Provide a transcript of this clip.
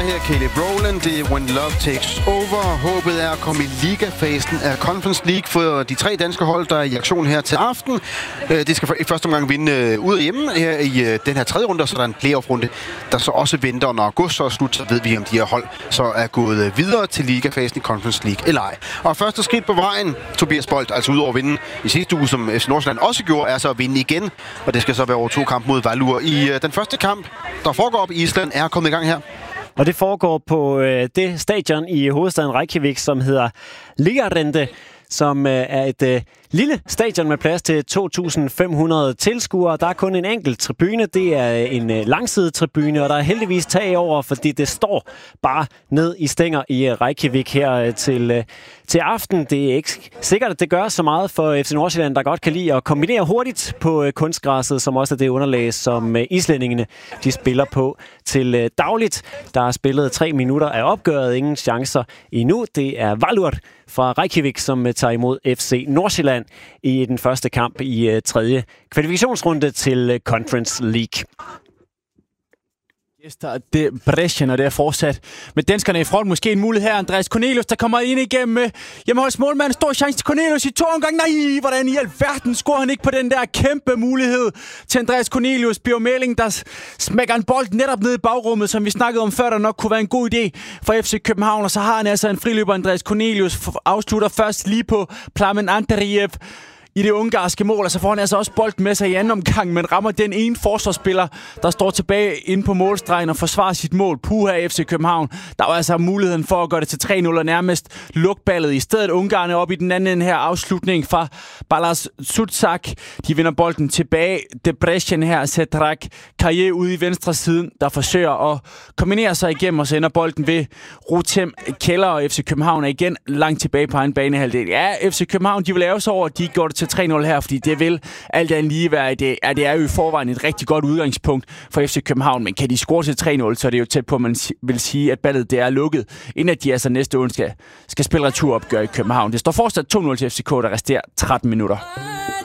her Caleb Rowland. Det er When Love Takes Over. Håbet er at komme i ligafasen af Conference League for de 3 danske hold, der er i aktion her til aften. De skal i første omgang vinde ud og hjemme her i den her 3. runde, så der er en playoff-runde, der så også venter. Når august så er slut, så ved vi, om de her hold så er gået videre til ligafasen i Conference League eller ej. Og første skridt på vejen, Tobias Bolt, altså udover at vinde i sidste uge, som FC Nordsjælland også gjorde, er så at vinde igen. Og det skal så være over 2 kampe mod Valur. I den første kamp, der foregår op i Island, er kommet i gang her. Og det foregår på det stadion i hovedstaden Reykjavik, som hedder Ligarende, som er et lille stadion med plads til 2.500 tilskuere. Der er kun en enkelt tribune. Det er en langsidetribune, og der er heldigvis tag over, fordi det står bare ned i stænger i Reykjavik her til aften. Det er ikke sikkert, at det gør så meget for FC Nordsjælland, der godt kan lide at kombinere hurtigt på kunstgræsset, som også er det underlag, som islændingene de spiller på til dagligt. Der er spillet 3 minutter af opgøret, ingen chancer endnu. Det er Valur fra Reykjavik, som tager imod FC Nordsjælland i den første kamp i 3. kvalifikationsrunde til Conference League. Det Brescia, og det er fortsat med danskerne i front. Måske en mulighed her. Andreas Cornelius, der kommer ind igennem hjemmeholds målmand. Stor chance til Cornelius i 2 omgange. Nej, hvordan i alverden scorer han ikke på den der kæmpe mulighed til Andreas Cornelius. Bjørn Melling, der smækker en bold netop ned i bagrummet, som vi snakkede om før, der nok kunne være en god idé for FC København. Og så har han altså en friløber. Andreas Cornelius afslutter først lige på Plamen Anderiev i det ungarske mål, og så får han altså også bolden med sig i anden omgang, men rammer den ene forsvarsspiller, der står tilbage inde på målstregen og forsvarer sit mål. Puha FC København. Der var altså muligheden for at gøre det til 3-0 og nærmest lukke ballet. I stedet Ungarne op i den anden her afslutning fra Balas Sutsak. De vinder bolden tilbage. Debrecen her, Sedrak Kaje ude i venstre siden, der forsøger at kombinere sig igennem, og så ender bolden ved Rutem Keller, og FC København er igen langt tilbage på egen banehalvdel. Ja, FC København, de vil lave sig over, de gjorde det til 3-0 her, fordi det vil alt andet lige være det er jo i forvejen et rigtig godt udgangspunkt for FC København, men kan de score til 3-0, så er det jo tæt på, at man vil sige, at ballet det er lukket, inden at de altså næste onsdag skal spille returopgør i København. Det står fortsat 2-0 til FCK, der resterer 13 minutter.